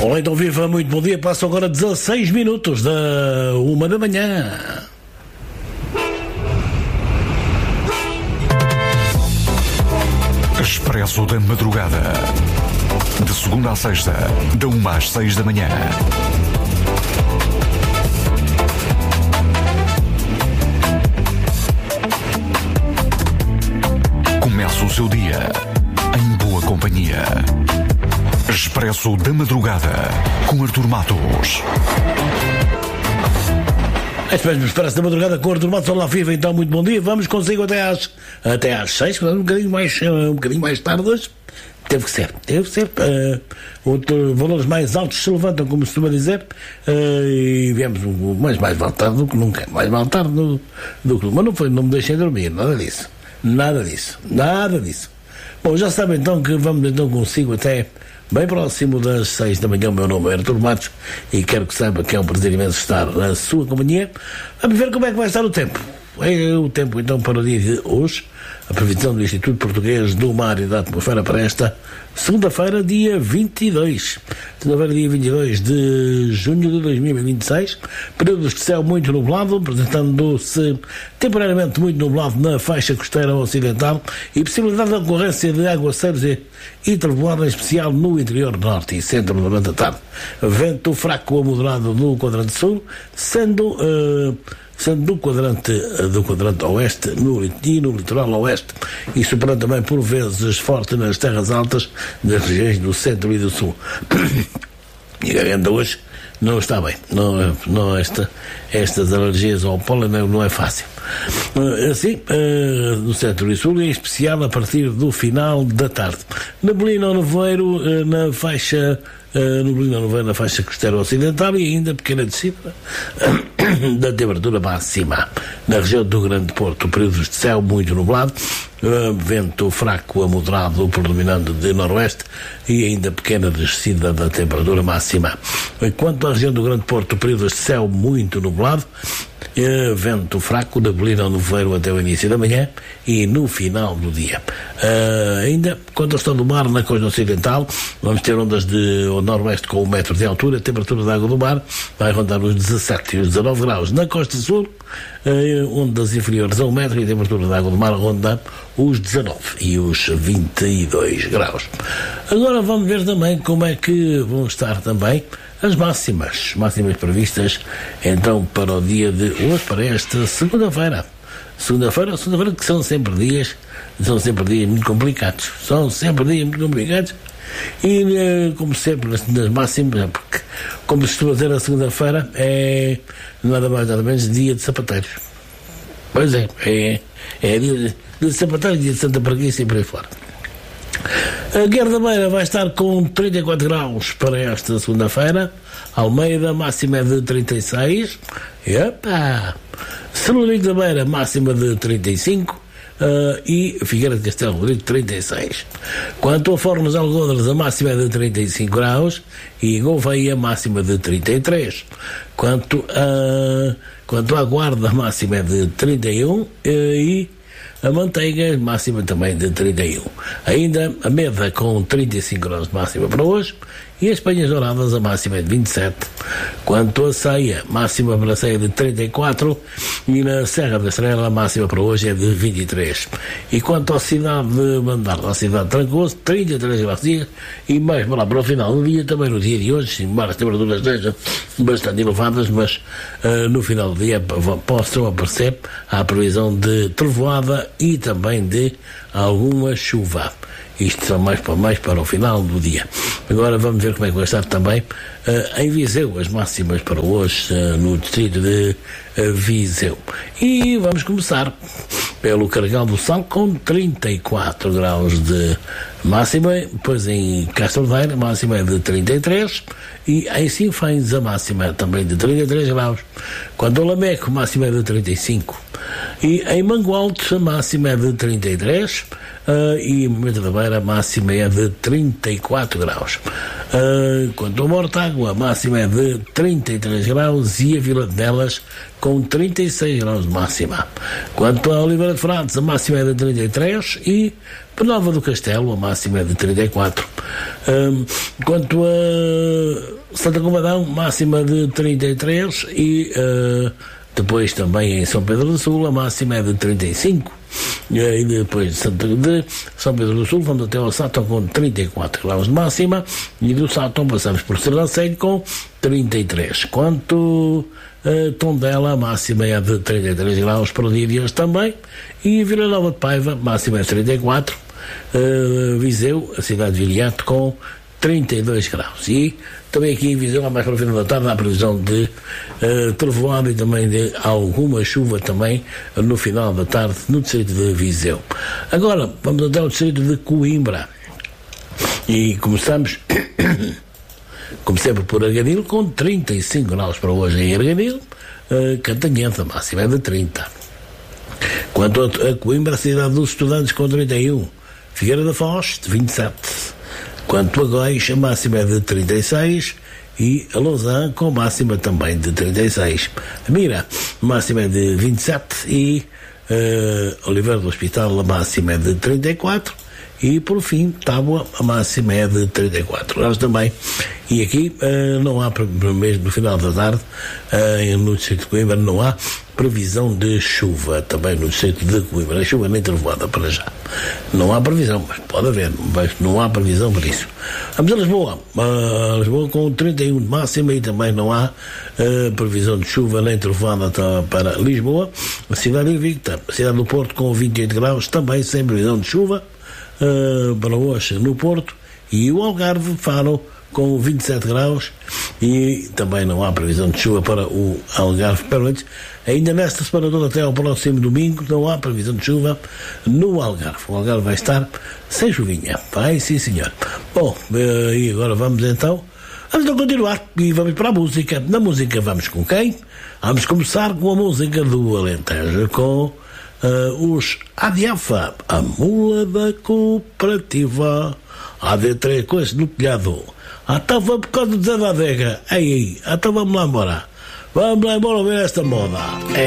Olá, então viva, muito bom dia. Passam agora 16 minutos da 1 da manhã. Expresso da Madrugada. De segunda à sexta, da 1 às 6 da manhã. Começa o seu dia em boa companhia. Expresso da Madrugada, com Artur Matos. Este mesmo Expresso da Madrugada com Artur Matos. Olá, viva, então, muito bom dia. Vamos consigo até às 6, um bocadinho mais tarde hoje. Teve que ser. Valores mais altos se levantam, como se costuma dizer, e viemos mais vale tarde do que nunca. Mais vale tarde do que nunca. Mas não me deixem dormir, nada disso. Bom, já sabem então que vamos então consigo até bem próximo das 6 da manhã. O meu nome é Artur Matos e quero que saiba que é um prazer imenso estar na sua companhia. Vamos ver como é que vai estar o tempo. É o tempo então para o dia de hoje. A previsão do Instituto Português do Mar e da Atmosfera para esta segunda-feira, dia 22. Segunda-feira, dia 22 de junho de 2026. Períodos de céu muito nublado, apresentando-se temporariamente muito nublado na faixa costeira ocidental e possibilidade de ocorrência de aguaceiros e trovoada, em especial no interior norte e centro durante a tarde. Vento fraco a moderado no quadrante sul, sendo do quadrante oeste e no litoral oeste, e superando também por vezes forte nas terras altas das regiões do centro e do sul. E a garganta hoje não está bem, estas alergias ao pólen não é fácil. Assim, no centro e sul, em especial a partir do final da tarde. Neblina ou nevoeiro na faixa costeira ocidental e ainda pequena descida da temperatura máxima. Na região do Grande Porto, períodos de céu muito nublado, vento fraco a moderado predominando de noroeste e ainda pequena descida da temperatura máxima. Quanto à região do Grande Porto, períodos de céu muito nublado, vento fraco, neblina ou nevoeiro até o início da manhã e no final do dia. Ainda, quanto ao estado do mar na costa ocidental, vamos ter ondas de noroeste com 1 metro de altura. A temperatura da água do mar vai rondar os 17 e os 19 graus. Na costa sul, ondas inferiores a 1 metro e a temperatura da água do mar ronda os 19 e os 22 graus. Agora vamos ver também como é que vão estar também as máximas previstas então para o dia de hoje, para esta segunda-feira que são sempre dias muito complicados, e como sempre nas máximas, porque como se costuma dizer, a segunda-feira é nada mais nada menos dia de sapateiros. Pois é dia de sapateiros, dia de Santa Preguiça e por aí fora. A Guerra da Beira vai estar com 34 graus para esta segunda-feira. Almeida, máxima de 36. Celurico da Beira, máxima de 35. E Figueira de Castelo Rodrigo, 36. Quanto a Fornos Algodres, a máxima é de 35 graus e Gouveia, máxima de 33. Quanto à Guarda, a máxima é de 31 e a Manteiga, máxima também de 31. Ainda a Meda com 35 graus de máxima para hoje e as Penhas Douradas, a máxima é de 27. Quanto a Ceia, máxima para a Ceia de 34 e na Serra da Estrela, a máxima para hoje é de 23. E quanto à cidade de Mandarra, a cidade de Trancoso, 33 graus e mais para lá para o final do dia, também no dia de hoje, embora as temperaturas estejam bastante elevadas, mas no final do dia possam aparecer a previsão de trovoada e também de alguma chuva. Isto são mais para o final do dia. Agora vamos ver como é que vai estar também em Viseu, as máximas para hoje no distrito de Viseu. E vamos começar pelo Carregal do Sal com 34 graus de máxima, depois em Castro Daire a máxima é de 33 e em Sinfãs a máxima também de 33 graus. Quanto ao Lameco, a máxima é de 35 e em Mangualde a máxima é de 33 e em Moimenta da Beira a máxima é de 34 graus. Quanto ao Mortágua, a máxima é de 33 graus e a Vila de Nelas com 36 graus de máxima. Quanto a Oliveira de Frades, a máxima é de 33 e Penalva do Castelo, a máxima é de 34. Quanto a Santa Combadão, máxima de 33 e depois também em São Pedro do Sul a máxima é de 35. E depois de São Pedro do Sul vamos até ao Sátão com 34 graus de máxima e do Sátão passamos por Serrancelho com 33. Quanto a Tondela, a máxima é de 33 graus para o dia de hoje também, e Vila Nova de Paiva, máxima é de 34. Viseu, a cidade de Viriato, com 32 graus. E também aqui em Viseu, mais para o final da tarde, há previsão de trovoada e também de alguma chuva também no final da tarde no distrito de Viseu. Agora, vamos até ao distrito de Coimbra. E começamos, como sempre, por Arganil, com 35 graus para hoje em Arganil. Cantanhede, a máxima é de 30. Quanto a Coimbra, a cidade dos estudantes, com 31. Figueira da Foz, de 27. Quanto a Góis, a máxima é de 36 e a Lausanne com máxima também de 36. A Mira, a máxima é de 27 e Oliveira do Hospital, a máxima é de 34 e por fim Tábua, a máxima é de 34 graus também. E aqui não há, mesmo no final da tarde, no distrito de Coimbra não há previsão de chuva, também no distrito de Coimbra. A chuva nem trovoada para já. Não há previsão, mas pode haver, mas não há previsão para isso. Vamos a Lisboa. Lisboa com 31 de máxima e também não há previsão de chuva nem trovoada para Lisboa. A cidade invicta, a cidade do Porto com 28 graus, também sem previsão de chuva para hoje no Porto. E o Algarve, Faro, com 27 graus e também não há previsão de chuva para o Algarve Permanente. Ainda nesta semana toda até ao próximo domingo não há previsão de chuva no Algarve. O Algarve vai estar sem chuvinha. Vai, sim senhor. Bom, e agora vamos então continuar e vamos para a música. Na música vamos com quem? Vamos começar com a música do Alentejo, com os Adiafa, a mula da cooperativa. AD3 com esse no telhado. Estava por causa de Zé da Adega. Então vamos lá embora. Vamos lá embora ver esta moda.